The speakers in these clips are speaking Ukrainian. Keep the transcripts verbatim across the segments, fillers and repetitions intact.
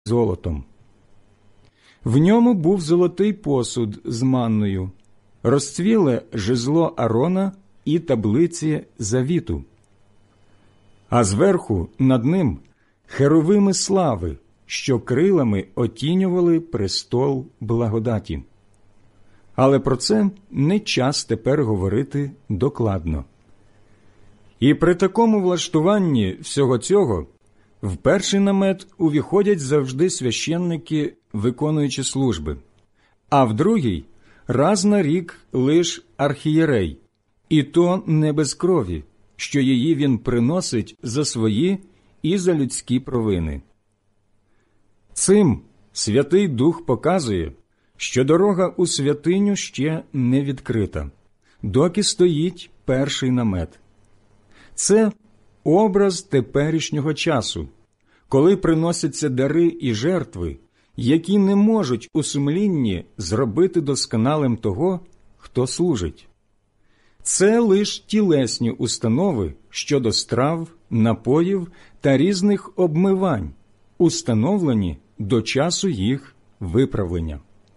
золотом. В ньому був золотий посуд з манною, розцвіле жезло Аарона і таблиці завіту. А зверху над ним херовими слави, що крилами отінювали престол благодаті. Але про це не час тепер говорити докладно. І при такому влаштуванні всього цього в перший намет увіходять завжди священники, виконуючи служби, а в другий – раз на рік лиш архієрей, і то не без крові, що її він приносить за свої і за людські провини. Цим Святий Дух показує, що дорога у святиню ще не відкрита, доки стоїть перший намет. Це образ теперішнього часу, коли приносяться дари і жертви, які не можуть у сумлінні зробити досконалим того, хто служить. Це лиш тілесні установи щодо страв, напоїв та різних обмивань, установлені до часу їх виправлення.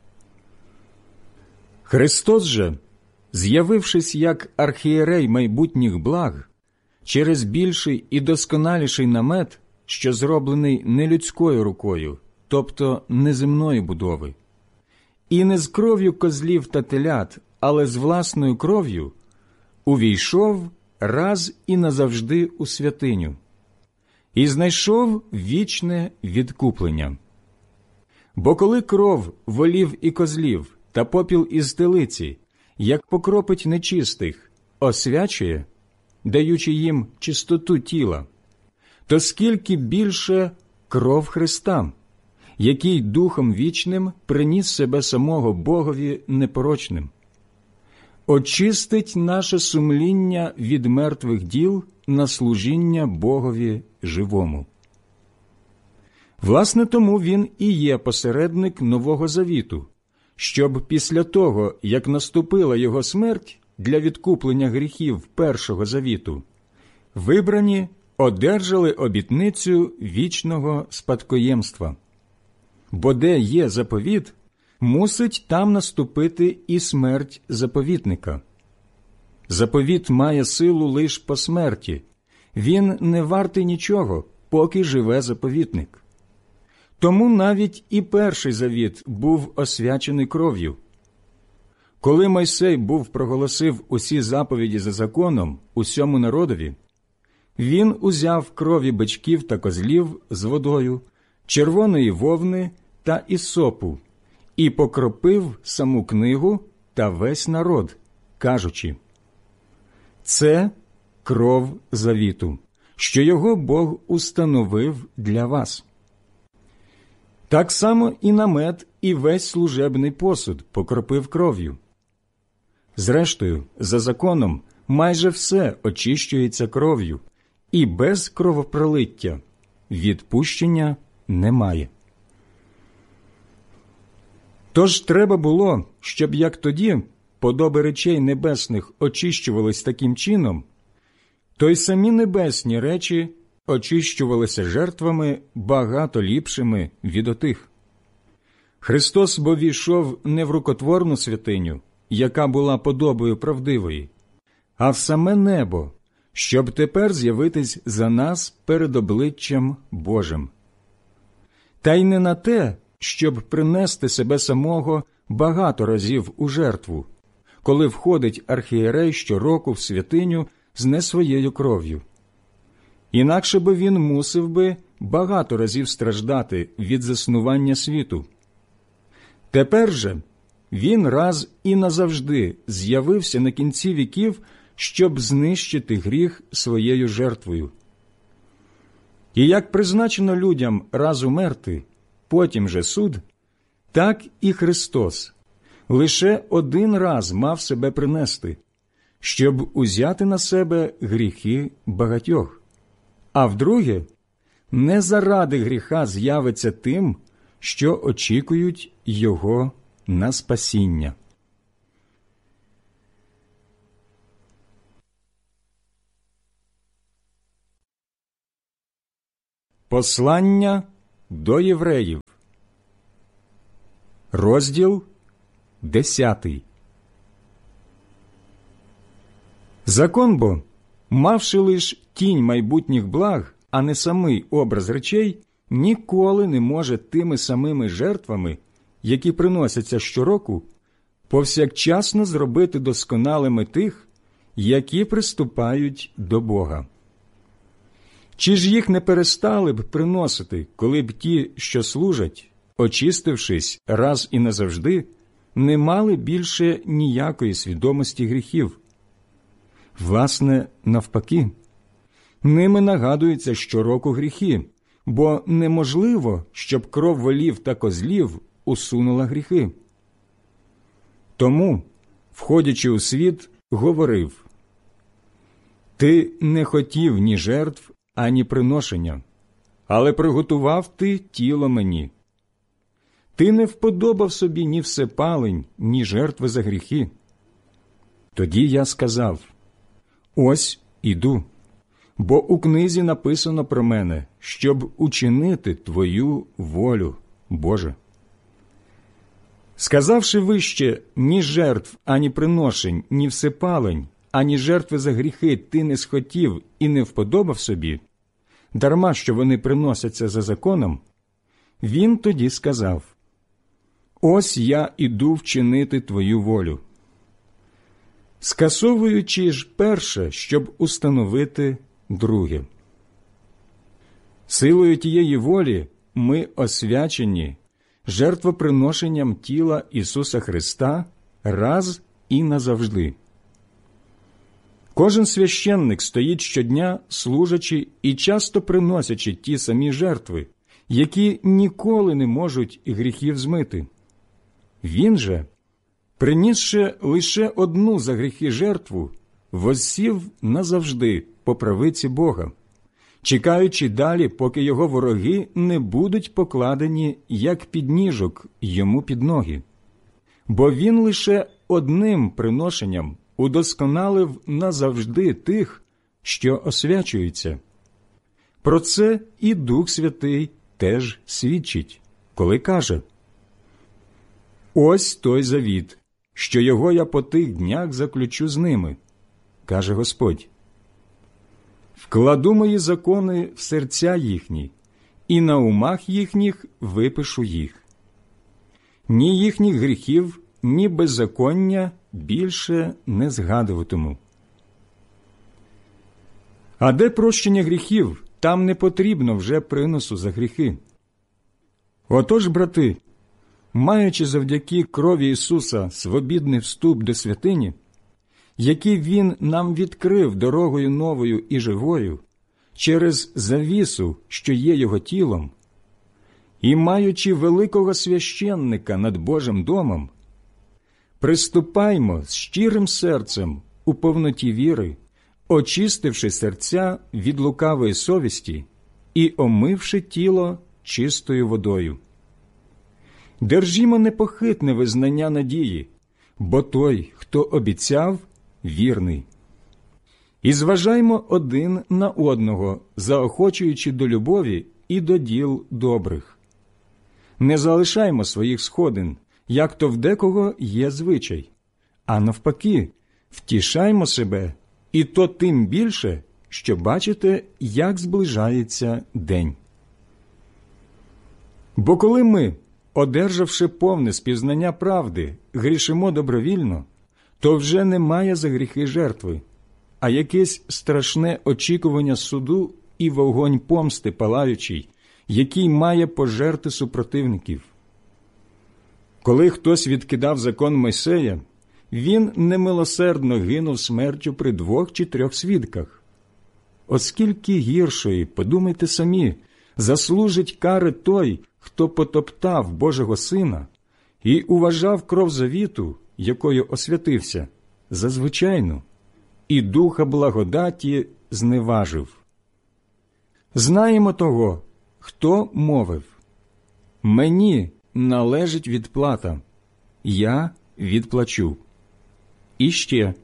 Христос же, з'явившись як архієрей майбутніх благ, через більший і досконаліший намет, що зроблений не людською рукою, тобто неземної будови, і не з кров'ю козлів та телят, але з власною кров'ю, увійшов раз і назавжди у святиню, і знайшов вічне відкуплення. Бо коли кров волів і козлів та попіл із телиці, як покропить нечистих, освячує, даючи їм чистоту тіла, то скільки більше кров Христа, який Духом Вічним приніс себе самого Богові непорочним, очистить наше сумління від мертвих діл на служіння Богові живому. Власне, тому він і є посередник Нового Завіту, щоб після того, як наступила його смерть для відкуплення гріхів Першого Завіту, вибрані одержали обітницю вічного спадкоємства. Бо де є заповіт, мусить там наступити і смерть заповітника. Заповіт має силу лиш по смерті, він не вартий нічого, поки живе заповітник. Тому навіть і Перший Завіт був освячений кров'ю. Коли Мойсей був проголосив усі заповіді за законом усьому народові, він узяв крові бичків та козлів з водою, червоної вовни та ісопу і покропив саму книгу та весь народ, кажучи: «Це кров завіту, що його Бог установив для вас». Так само і намет, і весь служебний посуд покропив кров'ю. Зрештою, за законом майже все очищується кров'ю, і без кровопролиття відпущення немає. Тож треба було, щоб як тоді подоби речей небесних очищувались таким чином, то й самі небесні речі очищувалися жертвами багато ліпшими від отих. Христос бо війшов не в рукотворну святиню, яка була подобою правдивої, а в саме небо, щоб тепер з'явитись за нас перед обличчям Божим. Та й не на те, щоб принести себе самого багато разів у жертву, коли входить архієрей щороку в святиню з не своєю кров'ю. Інакше би він мусив би багато разів страждати від заснування світу. Тепер же він раз і назавжди з'явився на кінці віків, щоб знищити гріх своєю жертвою. І як призначено людям раз умерти, потім же суд, так і Христос лише один раз мав себе принести, щоб узяти на себе гріхи багатьох. А вдруге, не заради гріха з'явиться тим, що очікують його на спасіння. Послання до євреїв. Розділ десятий. Закон бо, мавши лиш тінь майбутніх благ, а не самий образ речей, ніколи не може тими самими жертвами, які приносяться щороку, повсякчасно зробити досконалими тих, які приступають до Бога. Чи ж їх не перестали б приносити, коли б ті, що служать, очистившись раз і назавжди, не мали більше ніякої свідомості гріхів? Власне, навпаки, ними нагадуються щороку гріхи, бо неможливо, щоб кров волів та козлів усунула гріхи. Тому, входячи у світ, говорив: «Ти не хотів ні жертв, ані приношення, але приготував ти тіло мені. Ти не вподобав собі ні всепалень, ні жертви за гріхи. Тоді я сказав: ось іду, бо у книзі написано про мене, щоб учинити твою волю, Боже». Сказавши вище: ні жертв, ані приношень, ні всепалень, ані жертви за гріхи ти не схотів і не вподобав собі, дарма що вони приносяться за законом, він тоді сказав: ось я іду вчинити твою волю, скасовуючи ж перше, щоб установити друге. Силою тієї волі ми освячені жертвоприношенням тіла Ісуса Христа раз і назавжди. Кожен священник стоїть щодня, служачи і часто приносячи ті самі жертви, які ніколи не можуть гріхів змити. Він же, принісши лише одну за гріхи жертву, воссів назавжди по правиці Бога, чекаючи далі, поки його вороги не будуть покладені, як підніжок, йому під ноги. Бо він лише одним приношенням удосконалив назавжди тих, що освячуються. Про це і Дух Святий теж свідчить, коли каже: «Ось той завіт, що його я по тих днях заключу з ними, каже Господь. Вкладу мої закони в серця їхні, і на умах їхніх випишу їх. Ні їхніх гріхів, ні беззаконня більше не згадуватиму». А де прощення гріхів, там не потрібно вже приносу за гріхи. Отож, брати, маючи завдяки крові Ісуса свобідний вступ до святині, який Він нам відкрив дорогою новою і живою, через завісу, що є Його тілом, і маючи великого священника над Божим домом, приступаймо з щирим серцем у повноті віри, очистивши серця від лукавої совісті і омивши тіло чистою водою. Держімо непохитне визнання надії, бо той, хто обіцяв, вірний. І зважаймо один на одного, заохочуючи до любові і до діл добрих. Не залишаймо своїх сходин, як то в декого є звичай, а навпаки, втішаймо себе, і то тим більше, що бачите, як зближається день. Бо коли ми, одержавши повне спізнання правди, грішимо добровільно, то вже немає за гріхи жертви, а якесь страшне очікування суду і вогонь помсти палаючий, який має пожерти супротивників. Коли хтось відкидав закон Мойсея, він немилосердно гинув смертю при двох чи трьох свідках. Оскільки гіршої, подумайте самі, заслужить кари той, хто потоптав Божого Сина і уважав кров завіту, якою освятився, за звичайну, і духа благодаті зневажив. Знаємо того, хто мовив: «Мені належить відплата, я відплачу». І ще: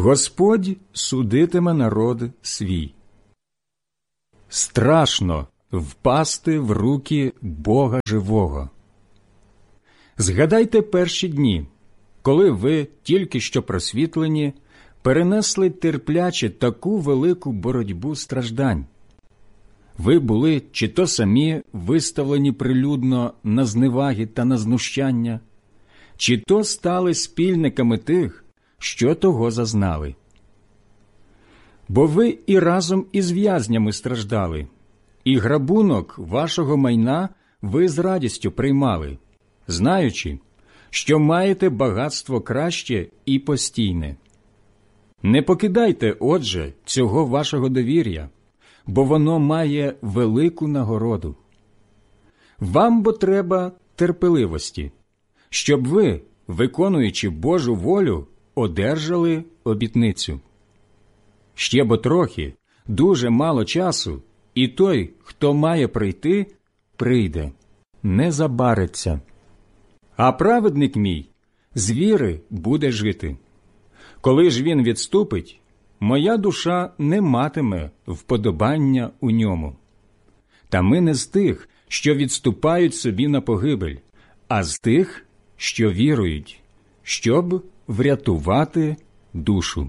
«Господь судитиме народ свій». Страшно впасти в руки Бога живого. Згадайте перші дні, коли ви, тільки що просвітлені, перенесли терпляче таку велику боротьбу страждань. Ви були чи то самі виставлені прилюдно на зневаги та на знущання, чи то стали спільниками тих, що того зазнали. Бо ви і разом із в'язнями страждали, і грабунок вашого майна ви з радістю приймали, знаючи, що маєте багатство краще і постійне. Не покидайте, отже, цього вашого довір'я, бо воно має велику нагороду. Вам бо треба терпеливості, щоб ви, виконуючи Божу волю, одержали обітницю. Ще бо трохи, дуже мало часу, і той, хто має прийти, прийде, не забариться. А праведник мій з віри буде жити. Коли ж він відступить, моя душа не матиме вподобання у ньому. Та ми не з тих, що відступають собі на погибель, а з тих, що вірують, щоб врятувати душу.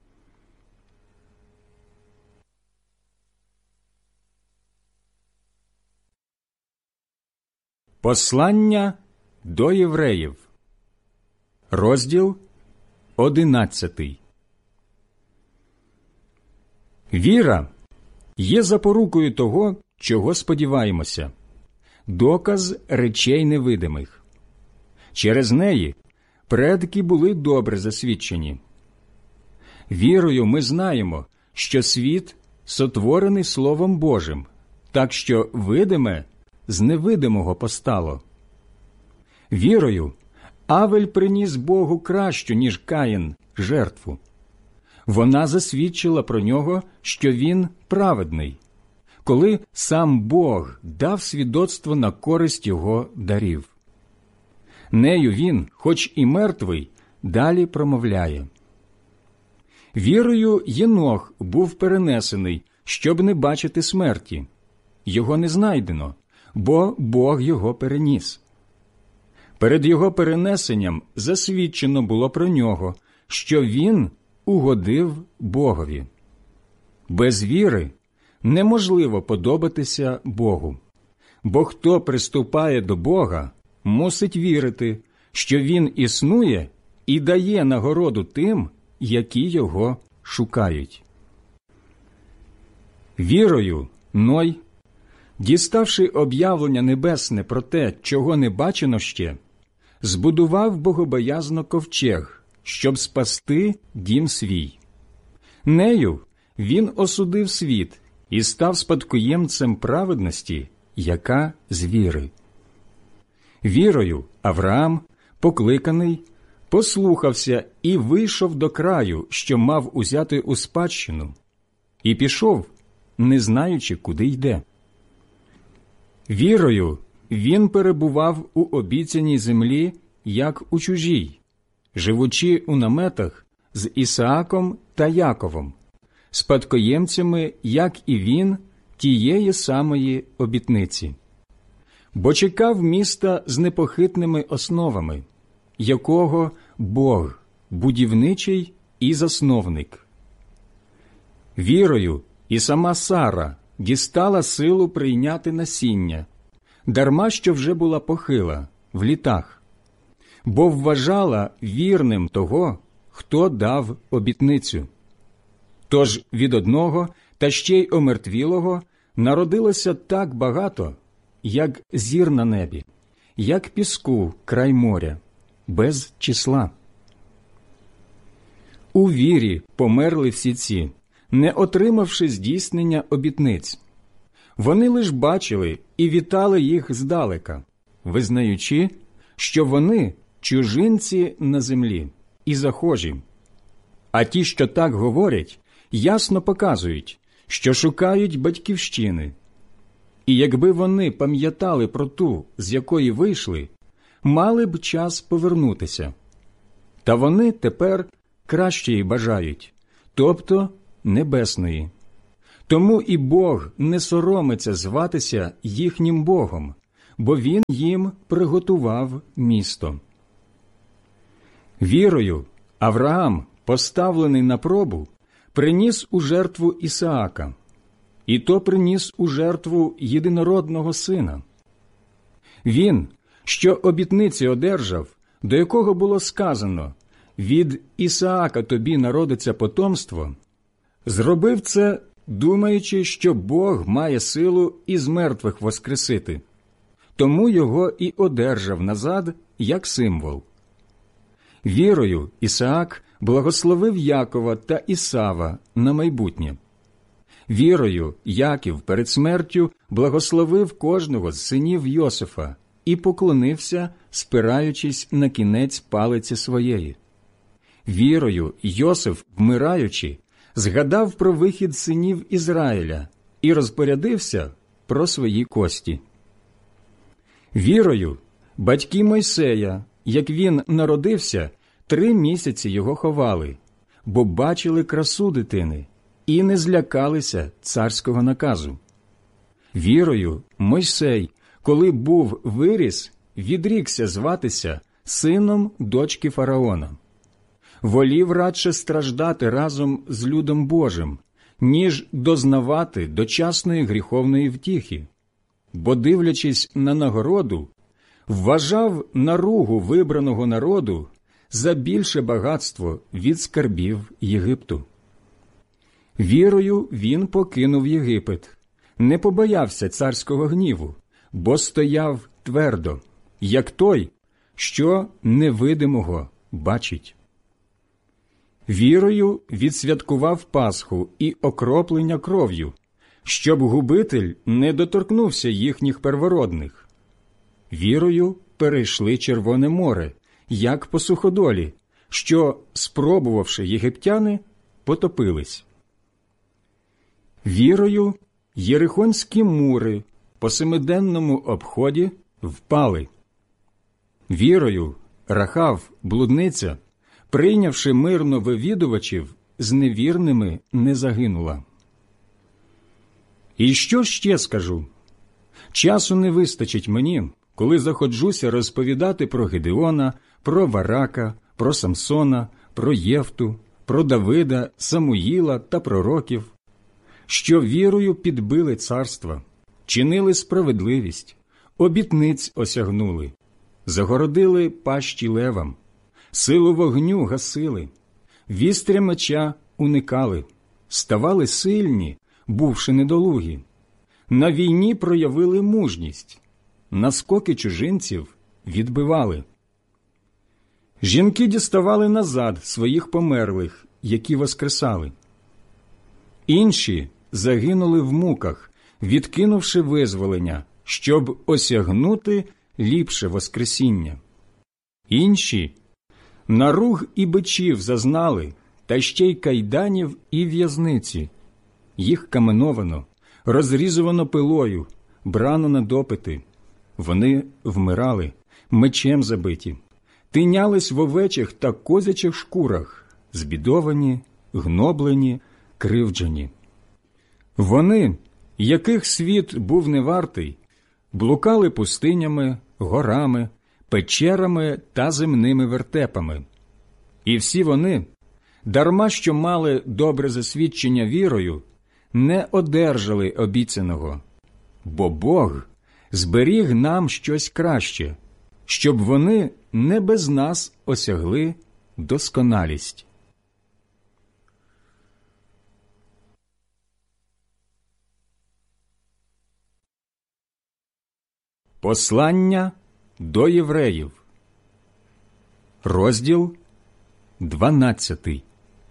Послання до євреїв, розділ одинадцятий. Віра є запорукою того, чого сподіваємося, доказ речей невидимих. Через неї предки були добре засвідчені. Вірою ми знаємо, що світ сотворений Словом Божим, так що видиме з невидимого постало. Вірою Авель приніс Богу кращу, ніж Каїн, жертву. Вона засвідчила про нього, що він праведний, коли сам Бог дав свідоцтво на користь його дарів. Нею він, хоч і мертвий, далі промовляє. Вірою Єнох був перенесений, щоб не бачити смерті. Його не знайдено, бо Бог його переніс. Перед його перенесенням засвідчено було про нього, що він угодив Богові. Без віри неможливо подобатися Богу, бо хто приступає до Бога, мусить вірити, що Він існує і дає нагороду тим, які його шукають. Вірою Ной, діставши об'явлення небесне про те, чого не бачено ще, збудував богобоязно ковчег, щоб спасти дім свій. Нею він осудив світ і став спадкоємцем праведності, яка з віри. Вірою Авраам, покликаний, послухався і вийшов до краю, що мав узяти у спадщину, і пішов, не знаючи, куди йде. Вірою він перебував у обіцяній землі, як у чужій, живучи у наметах з Ісааком та Яковом, спадкоємцями, як і він, тієї самої обітниці. Бо чекав міста з непохитними основами, якого Бог, будівничий і засновник. Вірою і сама Сара дістала силу прийняти насіння, дарма що вже була похила, в літах, бо вважала вірним того, хто дав обітницю. Тож від одного, та ще й омертвілого, народилося так багато, як зір на небі, як піску край моря, без числа. У вірі померли всі ці, не отримавши здійснення обітниць. Вони лиш бачили і вітали їх здалека, визнаючи, що вони чужинці на землі і захожі. А ті, що так говорять, ясно показують, що шукають батьківщини. І якби вони пам'ятали про ту, з якої вийшли, мали б час повернутися. Та вони тепер кращої бажають, тобто небесної. Тому і Бог не соромиться зватися їхнім Богом, бо Він їм приготував місто. Вірою Авраам, поставлений на пробу, приніс у жертву Ісаака, і то приніс у жертву єдинородного сина. Він, що обітниці одержав, до якого було сказано «Від Ісаака тобі народиться потомство», зробив це, думаючи, що Бог має силу із мертвих воскресити, тому його і одержав назад як символ. Вірою Ісаак благословив Якова та Ісава на майбутнє. Вірою Яків перед смертю благословив кожного з синів Йосифа і поклонився, спираючись на кінець палиці своєї. Вірою Йосиф, вмираючи, згадав про вихід синів Ізраїля і розпорядився про свої кості. Вірою батьки Мойсея, як він народився, три місяці його ховали, бо бачили красу дитини і не злякалися царського наказу. Вірою Мойсей, коли був виріс, відрікся зватися сином дочки фараона. Волів радше страждати разом з людом Божим, ніж дознавати дочасної гріховної втіхи, бо, дивлячись на нагороду, вважав наругу вибраного народу за більше багатство від скарбів Єгипту. Вірою він покинув Єгипет, не побоявся царського гніву, бо стояв твердо, як той, що невидимого бачить. Вірою відсвяткував Пасху і окроплення кров'ю, щоб губитель не доторкнувся їхніх первородних. Вірою перейшли Червоне море, як по суходолі, що, спробувавши єгиптяни, потопились. Вірою єрихонські мури по семиденному обході впали. Вірою Рахав, блудниця, прийнявши мирно вивідувачів, з невірними не загинула. І що ще скажу? Часу не вистачить мені, коли заходжуся розповідати про Гедеона, про Варака, про Самсона, про Єфту, про Давида, Самуїла та пророків, що вірою підбили царства, чинили справедливість, обітниць осягнули, загородили пащі левам, силу вогню гасили, вістря меча уникали, ставали сильні, бувши недолугі, на війні проявили мужність, наскоки чужинців відбивали. Жінки діставали назад своїх померлих, які воскресали. Інші загинули в муках, відкинувши визволення, щоб осягнути ліпше воскресіння. Інші наруг і бичів зазнали, та ще й кайданів і в'язниці. Їх каменовано, розрізувано пилою, брано на допити. Вони вмирали, мечем забиті, тинялись в овечих та козячих шкурах, збідовані, гноблені, кривджені. Вони, яких світ був невартий, блукали пустинями, горами, печерами та земними вертепами. І всі вони, дарма що мали добре засвідчення вірою, не одержали обіцяного, бо Бог зберіг нам щось краще, щоб вони не без нас осягли досконалість. Послання до євреїв, розділ дванадцятий.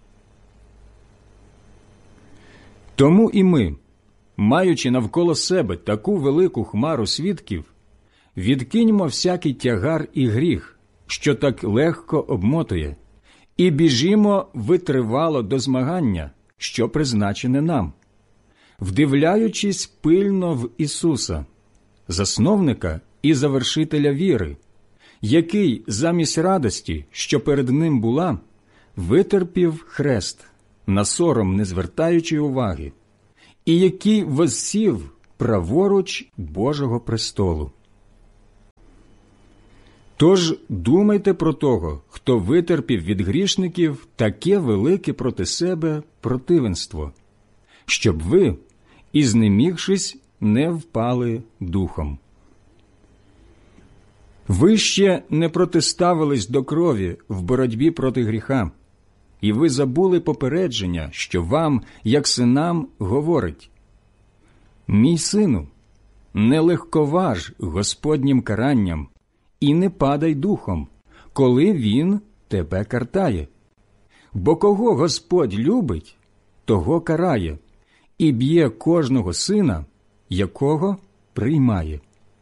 Тому і ми, маючи навколо себе таку велику хмару свідків, відкиньмо всякий тягар і гріх, що так легко обмотує, і біжімо витривало до змагання, що призначене нам, вдивляючись пильно в Ісуса, засновника і завершителя віри, який замість радості, що перед ним була, витерпів хрест, на сором не звертаючи уваги, і який воссів праворуч Божого престолу. Тож думайте про того, хто витерпів від грішників таке велике проти себе противенство, щоб ви, і знемігшись, не впали духом. Ви ще не протиставились до крові в боротьбі проти гріха, і ви забули попередження, що вам, як синам, говорить: «Мій сину, не легковаж Господнім каранням, і не падай духом, коли Він тебе картає. Бо кого Господь любить, того карає, і б'є кожного сина, якого приймає».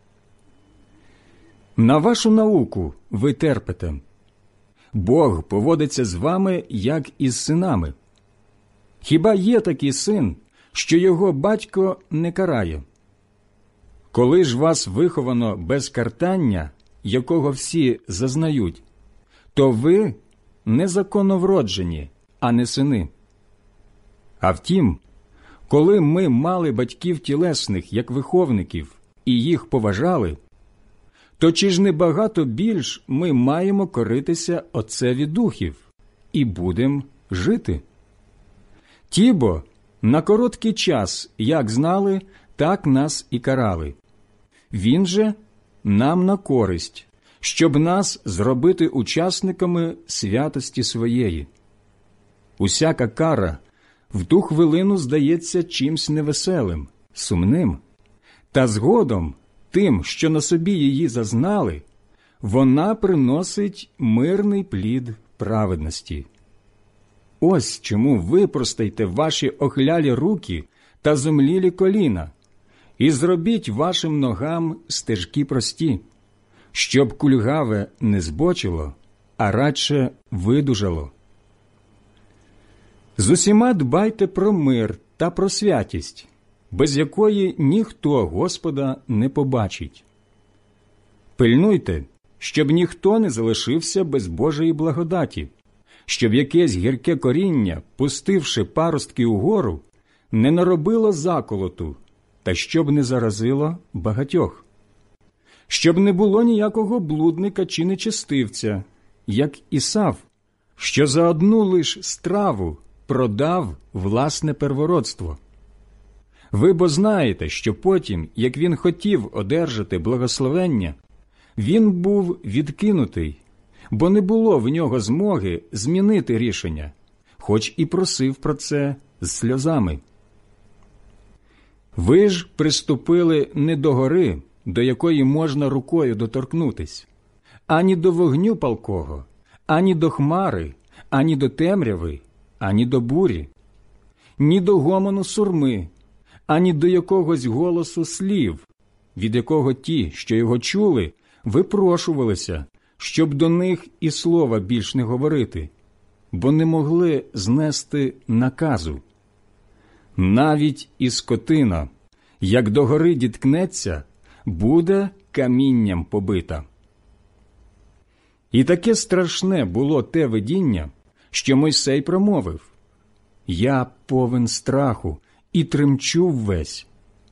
На вашу науку ви терпите. Бог поводиться з вами, як із синами. Хіба є такий син, що його батько не карає? Коли ж вас виховано без картання, якого всі зазнають, то ви незаконновроджені, а не сини. А втім, коли ми мали батьків тілесних, як виховників, і їх поважали, то чи ж не багато більш ми маємо коритися Отцеві духів і будем жити? Ті бо на короткий час, як знали, так нас і карали. Він же нам на користь, щоб нас зробити учасниками святості своєї. Усяка кара в ту хвилину здається чимсь невеселим, сумним, та згодом тим, що на собі її зазнали, вона приносить мирний плід праведності. Ось чому випростайте ваші охлялі руки та зомлілі коліна, і зробіть вашим ногам стежки прості, щоб кульгаве не збочило, а радше видужало. З усіма дбайте про мир та про святість, без якої ніхто Господа не побачить. Пильнуйте, щоб ніхто не залишився без Божої благодаті, щоб якесь гірке коріння, пустивши паростки угору, не наробило заколоту, та щоб не заразило багатьох. Щоб не було ніякого блудника чи нечестивця, як Ісав, що за одну лиш страву продав власне первородство. Ви бо знаєте, що потім, як він хотів одержати благословення, він був відкинутий, бо не було в нього змоги змінити рішення, хоч і просив про це з сльозами. Ви ж приступили не до гори, до якої можна рукою доторкнутись, ані до вогню палкого, ані до хмари, ані до темряви, ані до бурі, ні до гомону сурми, ані до якогось голосу слів, від якого ті, що його чули, випрошувалися, щоб до них і слова більш не говорити, бо не могли знести наказу. Навіть і скотина, як до гори діткнеться, буде камінням побита. І таке страшне було те видіння, що Мойсей промовив: «Я повен страху і тремчу ввесь».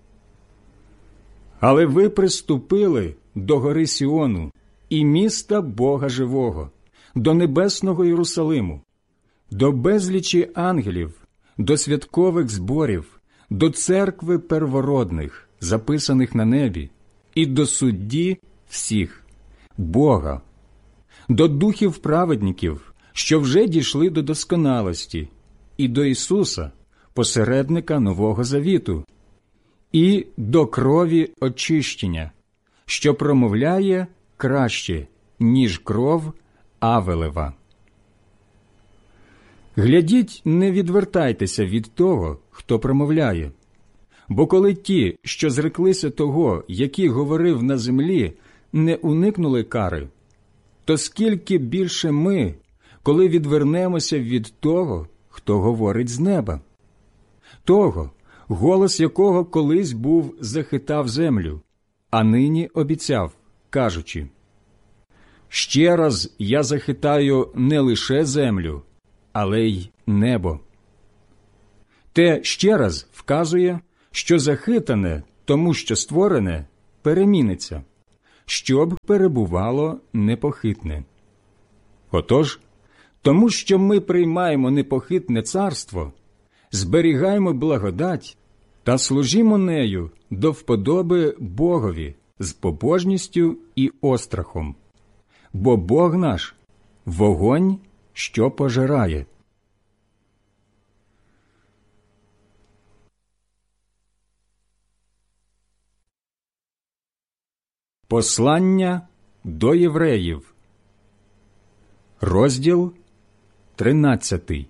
Але ви приступили до гори Сіону і міста Бога живого, до небесного Єрусалиму, до безлічі ангелів, до святкових зборів, до церкви первородних, записаних на небі, і до судді всіх, Бога, до духів праведників, що вже дійшли до досконалості, і до Ісуса, посередника Нового Завіту, і до крові очищення, що промовляє краще, ніж кров Авелева. Глядіть, не відвертайтеся від того, хто промовляє. Бо коли ті, що зреклися того, який говорив на землі, не уникнули кари, то скільки більше ми, коли відвернемося від того, хто говорить з неба, того, голос якого колись був захитав землю, а нині обіцяв, кажучи: «Ще раз я захитаю не лише землю, але й небо». Те ще раз вказує, що захитане, тому що створене, переміниться, щоб перебувало непохитне. Отож, тому що ми приймаємо непохитне царство, зберігаємо благодать та служімо нею до вподоби Богові з побожністю і острахом. Бо Бог наш – вогонь, що пожирає. Послання до євреїв. Розділ тринадцятий.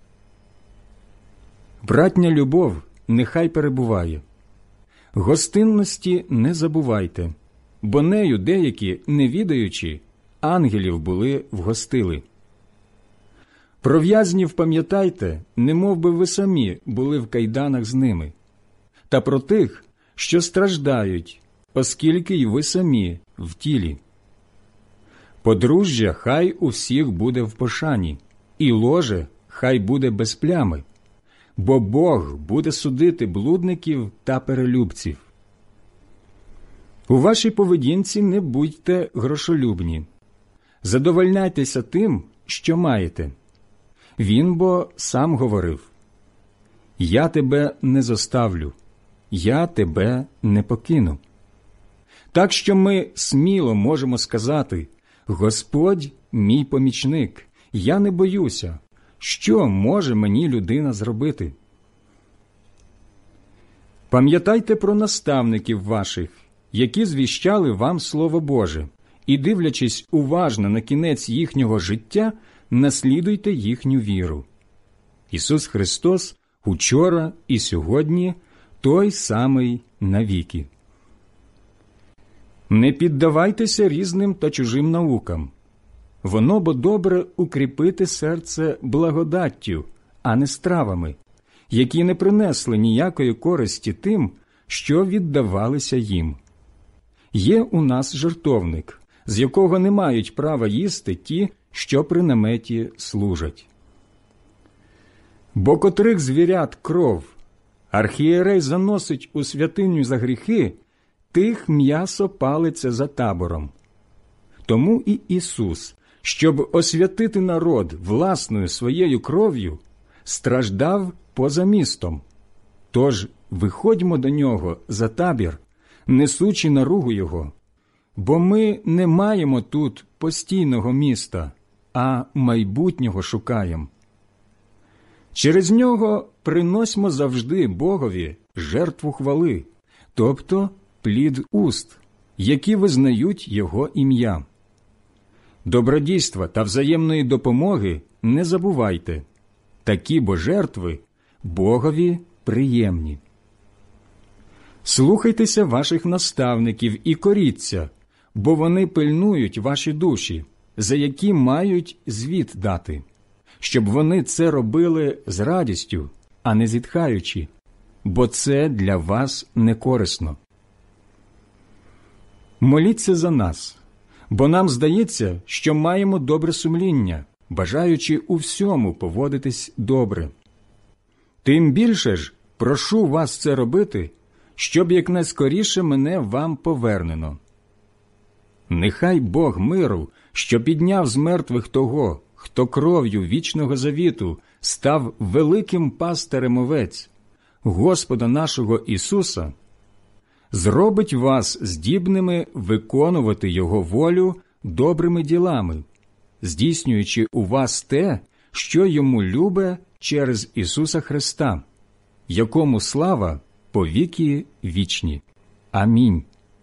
Братня любов нехай перебуває. Гостинності не забувайте, бо нею деякі, не відаючи, ангелів були вгостили. Про в'язнів пам'ятайте, немов би ви самі були в кайданах з ними, та про тих, що страждають, оскільки й ви самі в тілі. Подружжя хай у всіх буде в пошані, і ложе хай буде без плями, бо Бог буде судити блудників та перелюбців. У вашій поведінці не будьте грошолюбні. Задовольняйтеся тим, що маєте. Він бо сам говорив: «Я тебе не зоставлю, я тебе не покину». Так що ми сміло можемо сказати: «Господь мій помічник, я не боюся. Що може мені людина зробити?» Пам'ятайте про наставників ваших, які звіщали вам Слово Боже, і, дивлячись уважно на кінець їхнього життя, наслідуйте їхню віру. Ісус Христос учора і сьогодні той самий навіки. Не піддавайтеся різним та чужим наукам. Воно бо добре укріпити серце благодаттю, а не стравами, які не принесли ніякої користі тим, що віддавалися їм. Є у нас жертовник, з якого не мають права їсти ті, що при наметі служать. Бо котрих звірят кров архієрей заносить у святиню за гріхи, тих м'ясо палиться за табором. Тому і Ісус, щоб освятити народ власною своєю кров'ю, страждав поза містом. Тож виходьмо до нього за табір, несучи наругу його, бо ми не маємо тут постійного міста, а майбутнього шукаємо. Через нього приносьмо завжди Богові жертву хвали, тобто плід уст, які визнають Його ім'я. Добродійства та взаємної допомоги не забувайте, такі бо жертви Богові приємні. Слухайтеся ваших наставників і коріться, бо вони пильнують ваші душі, за які мають звіт дати, щоб вони це робили з радістю, а не зітхаючи, бо це для вас не корисно. Моліться за нас, бо нам здається, що маємо добре сумління, бажаючи у всьому поводитись добре. Тим більше ж прошу вас це робити, щоб якнайскоріше мене вам повернено. Нехай Бог миру, що підняв з мертвих того, хто кров'ю вічного завіту став великим пастирем овець, Господа нашого Ісуса, зробить вас здібними виконувати Його волю добрими ділами, здійснюючи у вас те, що Йому любе через Ісуса Христа, якому слава повіки вічні. Амінь.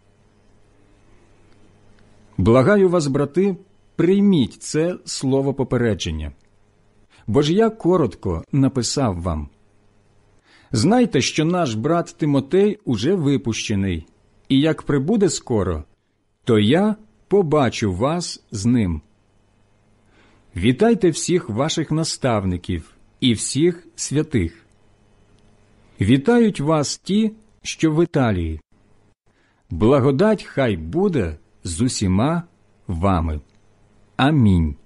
Благаю вас, брати, прийміть це слово попередження, бо ж я коротко написав вам. Знайте, що наш брат Тимотей уже випущений, і як прибуде скоро, то я побачу вас з ним. Вітайте всіх ваших наставників і всіх святих. Вітають вас ті, що в Італії. Благодать хай буде з усіма вами. Амінь.